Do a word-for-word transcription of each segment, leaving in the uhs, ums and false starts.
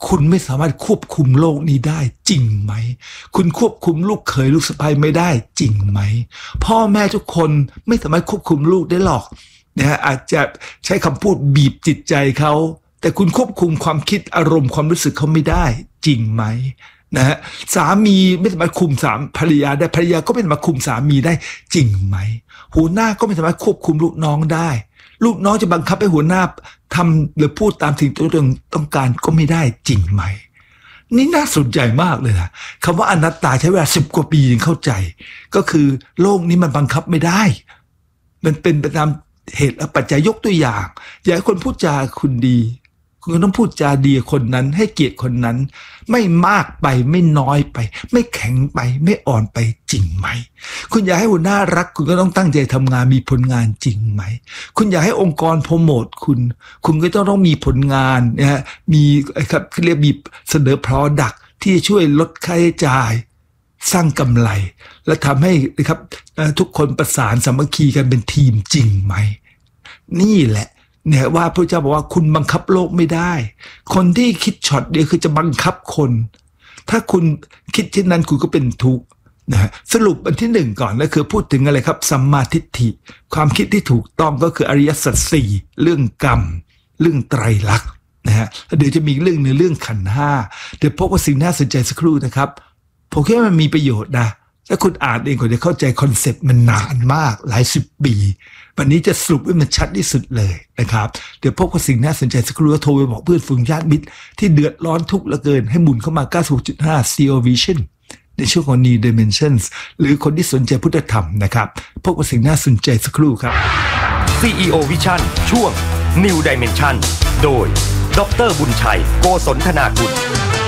คุณไม่สามารถควบคุมโลกนี้ได้จริงไหมคุณควบคุมลูกเขยลูกสะใภ้ไม่ได้จริงไหมพ่อแม่ทุกคนไม่สามารถควบคุมลูกได้หรอกนะฮะอาจจะใช้คำพูดบีบจิตใจเขาแต่คุณควบคุมความคิดอารมณ์ความรู้สึกเขาไม่ได้จริงไหมนะฮะสามีไม่สามารถคุมสามภรรยาได้ภรรยาก็ไม่สามารถคุมสามีได้จริงไหมหัวหน้าก็ไม่สามารถควบคุมลูกน้องได้ลูกน้องจะบังคับให้หัวหน้าทำหรือพูดตามสิ่งที่ตัวเองต้องการก็ไม่ได้จริงไหมนี่น่าสนใจมากเลยนะคำว่าอนัตตาใช้เวลาสิบกว่าปีจึงเข้าใจก็คือโลกนี้มันบังคับไม่ได้มันเป็นไปตามเหตุและปัจจัยยกตัวอย่างอยากให้คนพูดจาคุณดีคุณต้องพูดจาดีคนนั้นให้เกียรติคนนั้นไม่มากไปไม่น้อยไปไม่แข็งไปไม่อ่อนไปจริงไหมคุณอยากให้หัวหน้ารักคุณก็ต้องตั้งใจทำงานมีผลงานจริงไหมคุณอยากให้องค์กรโปรโมทคุณคุณก็ต้องต้องมีผลงานนะฮะมีครับเรียกมีเสนอ product ที่ช่วยลดค่าใช้จ่ายสร้างกำไรและทำให้นะครับทุกคนประสานสามัคคีกันเป็นทีมจริงไหมนี่แหละเนี่ยว่าพระเจ้าบอกว่าคุณบังคับโลกไม่ได้คนที่คิดช็อตเดียวคือจะบังคับคนถ้าคุณคิดเช่นนั้นคุณก็เป็นทุกข์นะสรุปอันที่หนึ่งก่อนก็คือพูดถึงอะไรครับสัมมาทิฏฐิความคิดที่ถูกต้องก็คืออริยสัจสี่เรื่องกรรมเรื่องไตรลักษณ์นะฮะเดี๋ยวจะมีเรื่องในเรื่องขันธ์ห้าเดี๋ยวพบว่าสิ่งน่าสนใจสักครู่นะครับผมคิดว่ามันมีประโยชน์นะถ้าคุณอ่านเองก็จะเข้าใจคอนเซ็ปต์มันนานมากหลายสิบปีวันนี้จะสรุปให้มันชัดที่สุดเลยนะครับเดี๋ยวพบกับสิ่งน่าสนใจสักครู่ก็โทรไปบอกเพื่อนฝูงญาติมิตรที่เดือดร้อนทุกข์เหลือเกินให้หมุนเข้ามา เก้าสิบหกจุดห้า ซี โอ Vision ในช่วงของ New Dimensions หรือคนที่สนใจพุทธธรรมนะครับพบกับสิ่งน่าสนใจสักครู่ครับซี อี โอ Vision ช่วง New Dimension โดยดร.บุญชัยโกศลธนากุล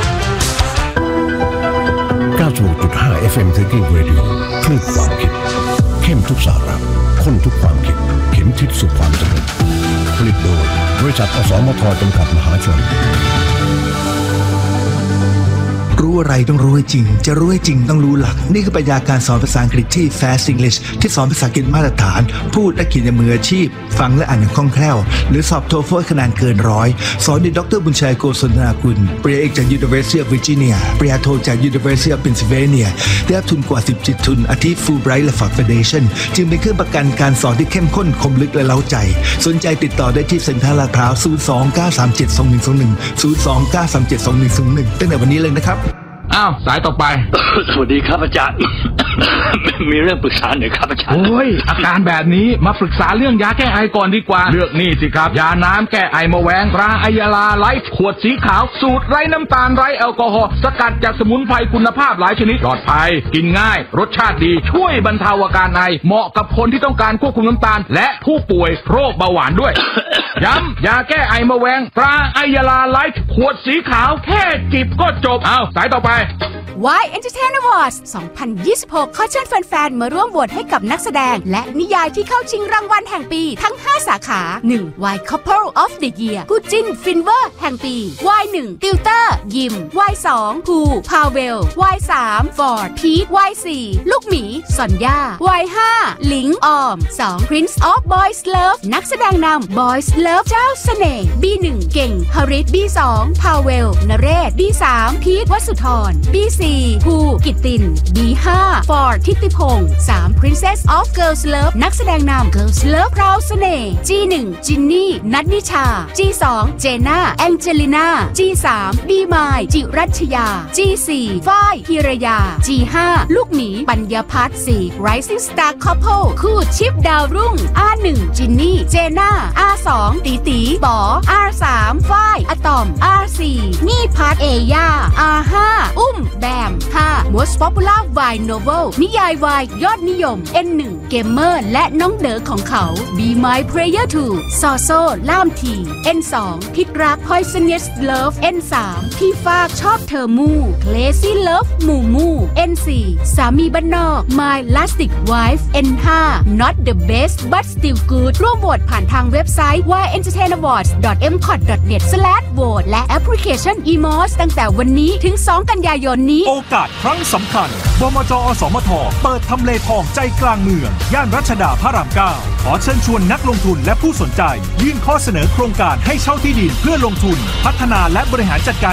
เก้าสิบหกจุดห้า เอฟ เอ็ม Thinking Radio คลื่นความคิดเข้มทุกสาระข้นทุกความคิดเข็มทิศสู่ความสำเร็จผลิตโดยบริษัทอสมทจำกัดมหาชนรู้อะไรต้องรู้ให้จริงจะรู้ให้จริงต้องรู้หลักนี่คือปรัชญาการสอนภาษาอังกฤษที่ Fast English ที่สอนภาษาอังกฤษมาตรฐานพูดและเขียนอย่างมืออาชีพฟังและอ่านอย่างคล่องแคล่วหรือสอบโทเฟลคะแนนเกินร้อยสอนโดยดร.บุญชัยโกศลธนากุลปริญญาเอกจาก University of Virginia ปริญญาโทจาก University of Pennsylvania ได้รับทุนกว่าสิบจิตทุนอาทิ Fulbright และ Ford Foundation จึงเป็นเครื่องประกันการสอนที่เข้มข้นคมลึกและเร้าใจสนใจติดต่อได้ที่เซ็นทรัลลาดพร้าวศูนย์ สอง เก้า สาม เจ็ด สอง หนึ่ง สอง หนึ่ง ศูนย์ สอง เก้า สาม เจ็ด สอง หนึ่ง สอง หนึ่งตั้งแต่วันนี้เลยนะครับอ้าวสายต่อไปสวัสดีครับอาจารย์ มีเรื่องปรึกษาหน่อยครับอาจารย์โอ้ยอาการแบบนี้มาปรึกษาเรื่องยาแก้ไอก่อนดีกว่าเลือกนี่สิครับยาน้ำแก้ไอมะแวงตราไอยาลาไลฟ์ขวดสีขาวสูตรไร้น้ำตาลไร้แอลกอฮอล์สกัดจากสมุนไพรคุณภาพหลายชนิดปลอดภัยกินง่ายรสชาติดีช่วยบรรเทาอาการไอเหมาะกับคนที่ต้องการควบคุมน้ำตาลและผู้ป่วยโรคเบาหวานด้วย ย้ำยาแก้ไอมะแวงตราไอยาลาไลฟ์ขวดสีขาวแค่จิบก็จบเอาสายต่อไป Why Entertain Awards สองพันยี่สิบหก ขอเชิญแฟนๆมาร่วมโหวตให้กับนักแสดงและนิยายที่เข้าชิงรางวัลแห่งปีทั้งห้าสาขา หนึ่ง Why Couple of the Year คู่จิ้นฟินเวอร์แห่งปี วาย หนึ่ง ติวเตอร์ยิม วาย สอง ภูพาเวล วาย สาม ฟอร์ดพีท วาย สี่ ลูกหมีสอนย่า วาย ห้า หลิงออม สอง Prince of Boys Love นักแสดงนำ Boys Love เจ้าเสน่ห์ บี หนึ่ง เก่งฮริต บี สอง พาเวล นเรศ บี สาม พีท วสุธร บี สี่ ภูกิตติน บี ห้า ฟอร์ด ทิติพงษ์ สาม Princess of Girls Love นักแสดงนำ Girls Love พราวเสน่ห์ จี หนึ่ง จินนี่ นัทนิชา จี สอง เจน่า แองเจลิน่า จี สาม บีมาย จิรัชยา จี สี่ ฝ้าย พิรยา จี ห้า ลูกหมีปัญญาพัฒน์ สี่ Rising Star Couple คู่ชิปดาวรุ่ง อาร์ หนึ่ง จินนี่ เจน่า อาร์ สอง ตีตีป๋อ อาร์ สาม ฝ้าย อะตอม อาร์ สี่ นี่พัฒน์ เอย่า อาร์ ห้า อุ้ม แบม ห้าMost Popular Wine Novel นิยายวายยอดนิยม เอ็น หนึ่ง เกมเมอร์และน้องเด๋อของเขา Be My Prayer ทู ซอโซล่ามที เอ็น สอง พิษรัก Poisonous Love เอ็น สาม พี่ฟากชอบเธอมู่ Crazy Love หมู่มู่ เอ็น สี่ สามีบ้านนอก My Lastic Wife เอ็น ห้า Not the Best But Still Good ร่วมโหวตผ่านทางเว็บไซต์ วาย เอ็นเตอร์เทน อวอร์ดส์ ดอท เอ็ม คอท ดอท เน็ต สแลช โหวต และแอปพลิเคชัน อี มอส ตั้งแต่วันนี้ถึง สอง กันยายนนี้โอกาสครั้งสำคัญบมจ.อสมท.เปิดทำเลทองใจกลางเมืองย่านรัชดาพระรามเก้าขอเชิญชวนนักลงทุนและผู้สนใจยื่นข้อเสนอโครงการให้เช่าที่ดินเพื่อลงทุนพัฒนาและบริหารจัดการ